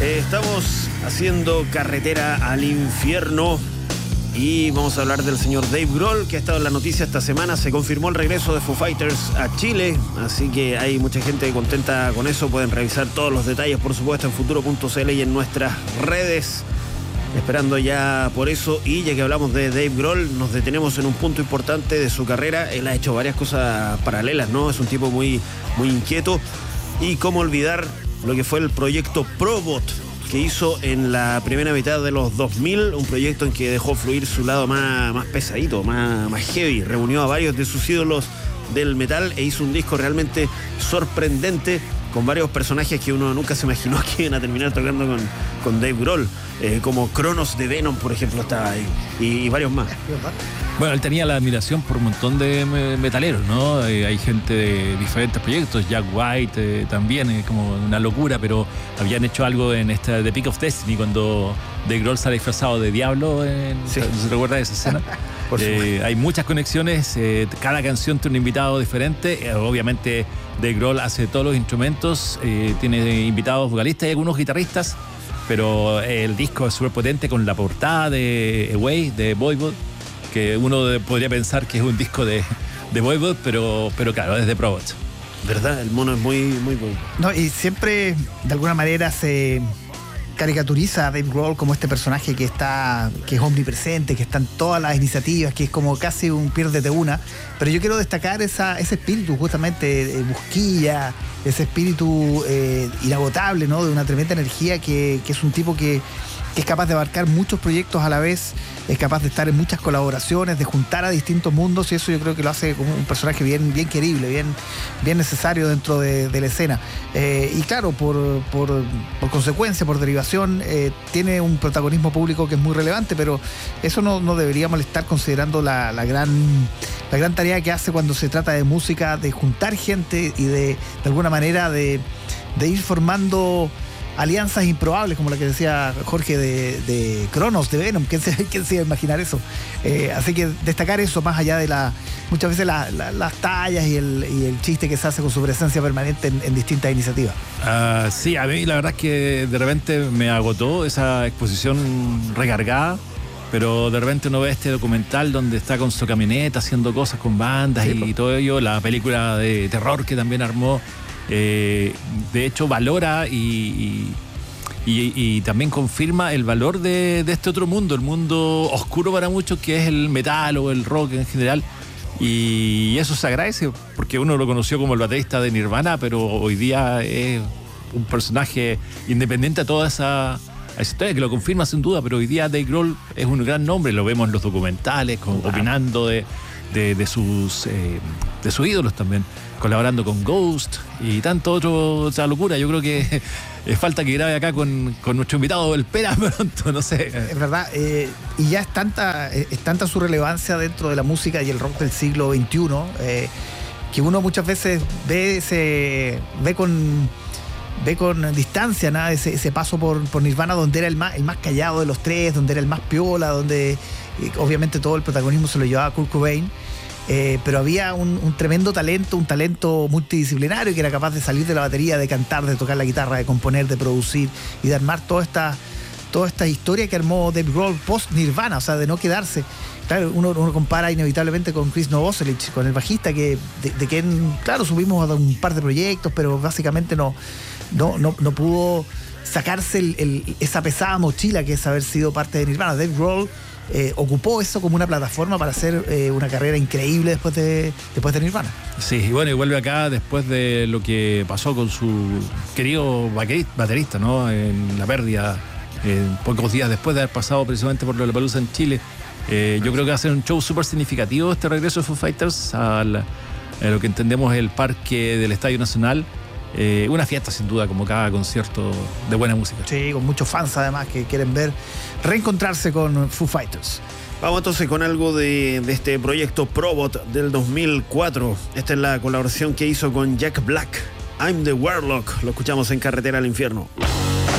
Estamos haciendo carretera al infierno y vamos a hablar del señor Dave Grohl, que ha estado en la noticia esta semana. Se confirmó el regreso de Foo Fighters a Chile, así que hay mucha gente contenta con eso. Pueden revisar todos los detalles, por supuesto, en futuro.cl y en nuestras redes, esperando ya por eso. Y ya que hablamos de Dave Grohl, nos detenemos en un punto importante de su carrera. Él ha hecho varias cosas paralelas, ¿no? Es un tipo muy, muy inquieto. Y cómo olvidar lo que fue el proyecto Probot, que hizo en la primera mitad de los 2000, un proyecto en que dejó fluir su lado más pesadito, más heavy. Reunió a varios de sus ídolos del metal e hizo un disco realmente sorprendente, con varios personajes que uno nunca se imaginó que iban a terminar tocando con Dave Grohl, como Cronos de Venom, por ejemplo, estaba ahí, y varios más. Bueno, él tenía la admiración por un montón de metaleros, ¿no? Hay gente de diferentes proyectos, Jack White también, como una locura, pero habían hecho algo en esta The Peak of Destiny, cuando Dave Grohl sale disfrazado de diablo. Sí. ¿No se recuerda de esa escena? Hay muchas conexiones, cada canción tiene un invitado diferente. Obviamente Dave Grohl hace todos los instrumentos, tiene invitados vocalistas y algunos guitarristas, pero el disco es súper potente, con la portada de Away, de Voivod, que uno podría pensar que es un disco de Voivod, pero claro, es de Probot. ¿Verdad? El mono es muy, muy bueno. No, y siempre, de alguna manera, se caricaturiza a Dave Grohl como este personaje que es omnipresente, que está en todas las iniciativas, que es como casi un piérdete una. Pero yo quiero destacar ese espíritu, justamente, busquilla, ese espíritu inagotable, ¿no? De una tremenda energía, que es un tipo que es capaz de abarcar muchos proyectos a la vez, es capaz de estar en muchas colaboraciones, de juntar a distintos mundos, y eso yo creo que lo hace como un personaje bien querible, bien necesario dentro de la escena. Y claro, por consecuencia, por derivación, tiene un protagonismo público que es muy relevante, pero eso no debería molestar, considerando la gran tarea que hace cuando se trata de música, de juntar gente y de alguna manera de ir formando alianzas improbables, como la que decía Jorge de Cronos, de Venom. ¿Quién se iba a imaginar eso? Así que destacar eso, más allá de muchas veces las tallas y el chiste que se hace con su presencia permanente en distintas iniciativas. Sí, a mí la verdad es que de repente me agotó esa exposición recargada, pero de repente uno ve este documental donde está con su camioneta haciendo cosas con bandas, sí, y todo ello, la película de terror que también armó. De hecho valora y también confirma el valor de este otro mundo, el mundo oscuro para muchos, que es el metal o el rock en general, y eso se agradece, porque uno lo conoció como el baterista de Nirvana, pero hoy día es un personaje independiente a toda esa historia, que lo confirma sin duda. Pero hoy día Dave Grohl es un gran nombre, lo vemos en los documentales, opinando de sus ídolos también, colaborando con Ghost y tanto otra locura. Yo creo que falta que grabe acá con nuestro invitado El Pera pronto, no sé. Es verdad, y ya es tanta su relevancia dentro de la música y el rock del siglo XXI, que uno muchas veces ve con distancia, ¿no? ese paso por Nirvana, donde era el más callado de los tres, donde era el más piola, donde obviamente todo el protagonismo se lo llevaba Kurt Cobain. Pero había un tremendo talento, un talento multidisciplinario, que era capaz de salir de la batería, de cantar, de tocar la guitarra, de componer, de producir y de armar toda esta historia que armó Dave Grohl post Nirvana, o sea, de no quedarse. Claro, uno compara inevitablemente con Chris Novoselic, con el bajista, de quien, claro, subimos a un par de proyectos, pero básicamente no pudo sacarse esa pesada mochila que es haber sido parte de Nirvana. Dave Grohl ocupó eso como una plataforma para hacer una carrera increíble después de Nirvana. Sí, y bueno, y vuelve acá después de lo que pasó con su querido baterista, ¿no? En la pérdida, pocos días después de haber pasado precisamente por Lollapalooza en Chile. Yo creo que va a ser un show súper significativo este regreso de Foo Fighters a lo que entendemos el parque del Estadio Nacional. Una fiesta sin duda, como cada concierto de buena música. Sí, con muchos fans además que quieren reencontrarse con Foo Fighters. Vamos entonces con algo de este proyecto Probot del 2004. Esta es la colaboración que hizo con Jack Black, I'm the Warlock. Lo escuchamos en Carretera al Infierno.